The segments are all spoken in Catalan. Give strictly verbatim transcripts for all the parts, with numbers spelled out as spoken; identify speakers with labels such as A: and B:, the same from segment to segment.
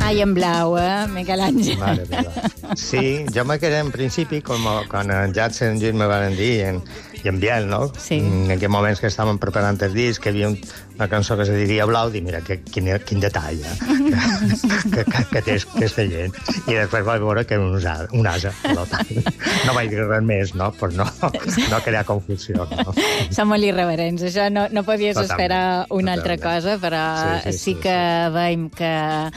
A: Ai, en blau, eh, Miquel Àngel?
B: Mare meva. Sí, jo me quedé en principi, com quan en Jats i en Lluís me van dir, en, i en Biel, no?
A: Sí.
B: En aquells moments que estàvem preparant el disc, que hi havia un, una cançó que se diria Blau, dic, mira, que, quin, quin detall, eh? que, que, que té aquesta gent. I després vaig veure que era un, asa, un asa, per tant. No vaig dir res més, no? Per no, no crear confusió, no?
A: Som molt irreverents, això no, no podies totalment, esperar una totalment. altra cosa, però sí, sí, sí, sí que sí. veiem que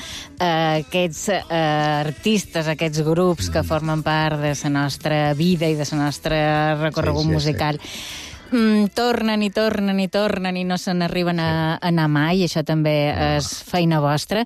A: eh, aquests eh, artistes, aquests grups que formen part de la nostra vida i de la nostra recorregut sí, sí, musical sí. Mm, tornen i tornen i tornen i no se n'arriben a, a anar mai, això també no. és feina vostra,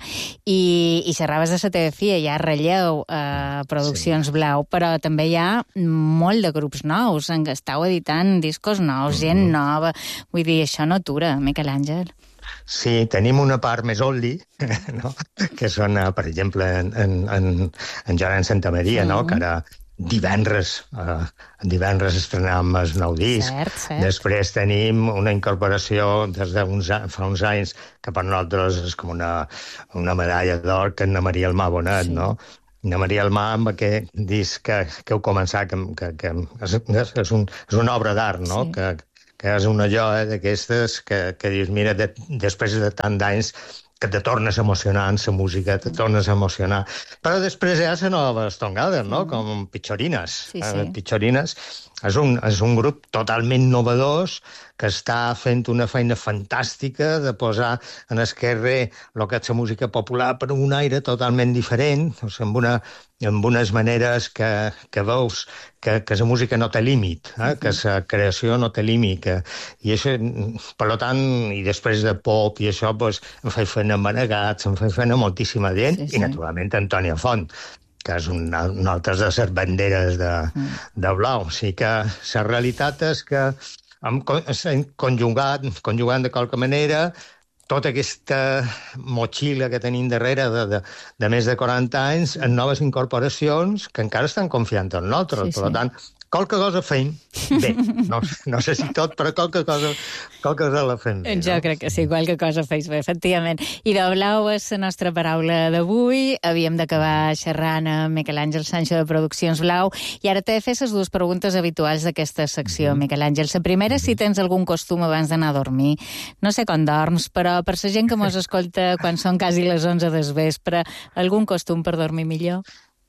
A: i, i xerraves de la teva filla, hi ha relleu a Produccions sí. Blau, però també hi ha molt de grups nous, en què estàu editant discos nous, mm-hmm. gent nova, vull dir, això no atura, Miquel Àngel.
B: Sí, tenim una part més oldie, no? Que són, per exemple, en, en, en, en Joan Santamaria, mm-hmm. no? Que ara divendres, eh, divendres estrenàvem el nou disc.
A: Cert, cert.
B: Després tenim una incorporació des de uns, fa uns anys que per nosaltres és com una, una medalla d'or, que és na Maria Almà Bonet, sí. no? Na Maria Almà, amb aquest disc que, que heu començat, que, que, que és, és, un, és una obra d'art, no? Sí. Que, que és una joia d'aquestes que, que dius, mira, de, després de tant d'anys que te tornes a emocionar en la música, te tornes a emocionar. Però després hi ha les noves tongades, no? Com Pichorines.
A: Sí, sí.
B: Pichorines és un, és un grup totalment novedós que està fent una feina fantàstica de posar en el carrer el que és la música popular per un aire totalment diferent, o sigui, amb, una, amb unes maneres que, que veus que, que la música no té límit, eh? Uh-huh. Que la creació no té límit. Que, I això, per tant, i després de pop i això, pues, em feia feina amb Manegats, em feia feina moltíssima gent, sí, sí. I naturalment Antònia Font, que és una, una altra de les banderes de, mm. de Blau. O sigui que la realitat és que hem conjugat, conjugant de qualque manera tota aquesta motxilla que tenim darrere de, de, de més de quaranta anys en noves incorporacions que encara estan confiant en nosaltres. Sí, per sí. tant, qualque cosa fem bé. No, no sé si tot, però qualque cosa, qualque cosa la fem bé.
A: Jo
B: no?
A: crec que sí, qualque cosa feis bé, efectivament. I de Blau és la nostra paraula d'avui. Havíem d'acabar xerrant amb Miquel Àngel Sancho de Produccions Blau, i ara t'he de fer les dues preguntes habituals d'aquesta secció, mm-hmm. Miquel Àngel. La primera, mm-hmm. si tens algun costum abans d'anar a dormir. No sé quan dorms, però per la gent que mos escolta quan són quasi les onze del vespre, algun costum per dormir millor?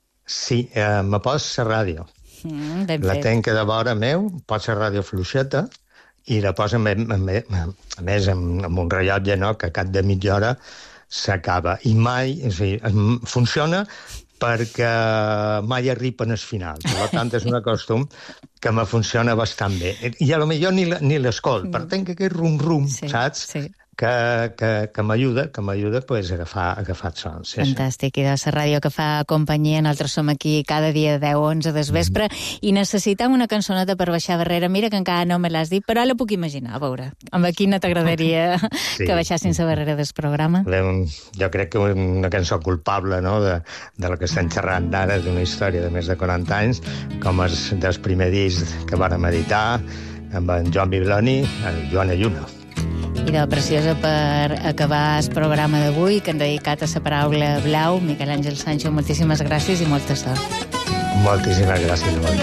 B: Sí, eh, me pos la ràdio.
A: Mm,
B: la tenc de vora meu, pot ser ràdio fluixeta, i la posa, a més, amb, amb un rellotge, no?, que a cap de mitja hora s'acaba. I mai, o sigui, funciona perquè mai arriba en el final. Per tant, és un costum que me funciona bastant bé. I a lo millor ni, ni l'escolt, però tenc aquest rum-rum, sí, saps? Sí. que, que, que m'ajuda, que m'ajuda pues, a agafar, a agafar el son. Sí,
A: fantàstic, sí. I de la ràdio que fa companyia, nosaltres som aquí cada dia de deu a onze del vespre, mm. i necessitem una cançoneta per baixar barrera. Mira que encara no me l'has dit, però la puc imaginar, a veure. Amb quina t'agradaria sí. que baixassin la barrera del programa?
B: Jo crec que una cançó culpable, no?, de, de la que estem xerrant ara, d'una història de més de quaranta anys, com és del primer disc que vàrem editar, amb en Joan Bibloni, el Joan Lluna.
A: I de preciosa per acabar el programa d'avui, que hem dedicat a la paraula Blau. Miquel Àngel Sancho, moltíssimes gràcies i molta sort.
B: Moltíssimes gràcies.